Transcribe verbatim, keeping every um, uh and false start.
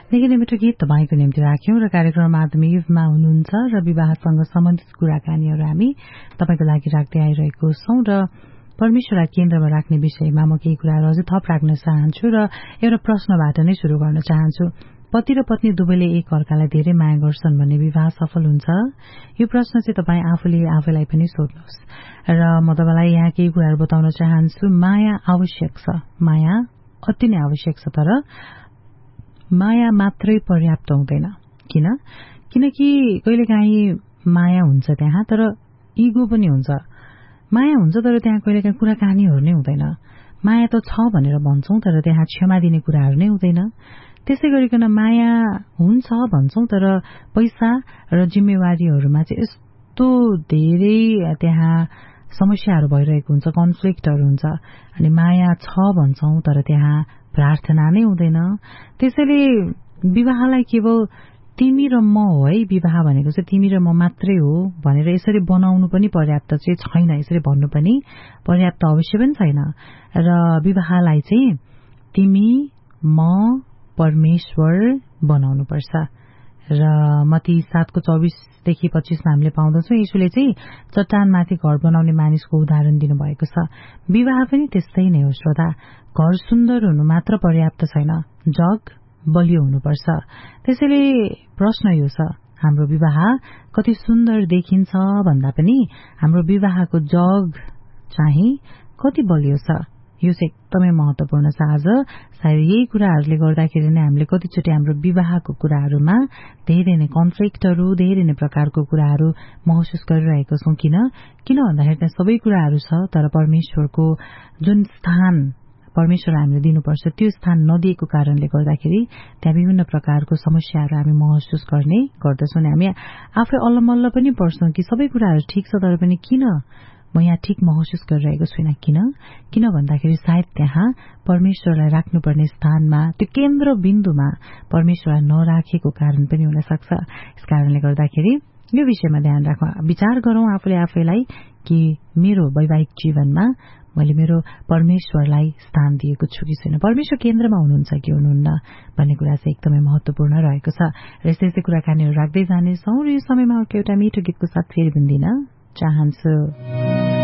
निकै नै मिठो गीत तपाईँको निम्ति राख्यौं र कार्यक्रम आत्मीयमा हुनुहुन्छ र विवाहसँग सम्बन्धित कुराकानीहरू हामी तपाईँको लागि राख्दै आइरहेको छौं र परमेश्वरलाई केन्द्रमा राख्ने विषयमा म केही कुराहरू अझै थप राख्न चाहन्छु र एउटा प्रश्नबाट नै शुरू गर्न चाहन्छु। पति र पत्नी दुवैले एक अर्कालाई धेरै माया गर्छन् भन्ने विवाह सफल हुन्छ? यो प्रश्न चाहिँ तपाईँ आफूले आफैलाई पनि सोध्नुहोस् र म तपाईँलाई यहाँ केही कुराहरू बताउन चाहन्छु। माया आवश्यक छ, माया अति नै आवश्यक छ, तर माया मात्रै पर्याप्त हुँदैन। किन? किनकि कहिलेकाहीँ माया हुन्छ त्यहाँ, तर इगो पनि हुन्छ। माया हुन्छ तर त्यहाँ कहिलेकाहीँ कुराकानीहरू नै हुँदैन। माया त छ भनेर भन्छौं, तर त्यहाँ क्षमा दिने कुराहरू नै हुँदैन। त्यसै गरिकन माया हुन्छ भन्छौं, तर पैसा र जिम्मेवारीहरूमा चाहिँ यस्तो धेरै त्यहाँ समस्याहरू भइरहेको हुन्छ, कन्फ्लिक्टहरू हुन्छ। अनि माया छ भन्छौं, तर त्यहाँ प्रार्थना नै हुँदैन। त्यसैले विवाहलाई केवल तिमी र म हो है, विवाह भनेको चाहिँ तिमी र म मात्रै हो भनेर यसरी बनाउनु पनि पर्याप्त चाहिँ छैन, यसरी भन्नु पनि पर्याप्त अवश्य पनि छैन। र विवाहलाई चाहिँ तिमी, म, परमेश्वर बनाउनु पर्छ। र मत्ती सातको चौबिसदेखि पच्चीसमा हामीले पाउँदछौँ यीशुले चाहिँ चट्टानमाथि घर बनाउने मानिसको उदाहरण दिनुभएको छ। विवाह पनि त्यस्तै नै हो श्रोता। घर सुन्दर हुनु मात्र पर्याप्त छैन, जग बलियो हुनुपर्छ। त्यसैले प्रश्न यो छ, हाम्रो विवाह कति सुन्दर देखिन्छ भन्दा पनि हाम्रो विवाहको जग चाहिँ कति बलियो छ, यो चाहिँ एकदमै महत्वपूर्ण छ। आज सायद यही कुराहरूले गर्दाखेरि नै हामीले कतिचोटि हाम्रो विवाहको कुराहरूमा धेरै नै कन्फ्लिक्टहरू, धेरै नै प्रकारको कुराहरू महसुस गरिरहेको छौं। किन किन भन्दाखेरि त्यहाँ सबै कुराहरू छ, तर परमेश्वरको जुन स्थान परमेश्वर हामीले दिनुपर्छ त्यो स्थान नदिएको कारणले गर्दाखेरि त्यहाँ विभिन्न प्रकारको समस्याहरू हामी महसुस गर्ने गर्दछौँ। हामी आफै अल्लमल्ल पनि पर्छौं कि सबै कुराहरू ठिक छ, तर पनि किन म यहाँ ठिक महसुस गरिरहेको छुइनँ। किन किन भन्दाखेरि सायद त्यहाँ परमेश्वरलाई राख्नुपर्ने स्थानमा, त्यो केन्द्र बिन्दुमा परमेश्वरलाई नराखेको कारण पनि हुन सक्छ। यस कारणले गर्दाखेरि यो विषयमा ध्यान राखौँ, विचार गरौँ आफूले आफैलाई कि मेरो वैवाहिक जीवनमा मैले मेरो परमेश्वरलाई स्थान दिएको छु कि छैन, परमेश्वर केन्द्रमा हुनुहुन्छ कि हुनुहुन्न भन्ने कुरा चाहिँ एकदमै महत्वपूर्ण रहेको छ। र यस्तै यस्तै कुराकानीहरू राख्दै जानेछौँ र यो समयमा अर्को एउटा मिठो गीतको साथ फेरि पनि दिन चाहन्छु।